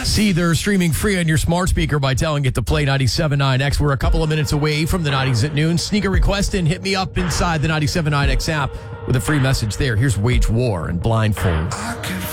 See, they're streaming free on your smart speaker by telling it to play 97.9X. We're a couple of minutes away from the 90s at noon. Sneak a request and hit me up inside the 97.9X app with a free message there. Here's Wage War and Blindfold.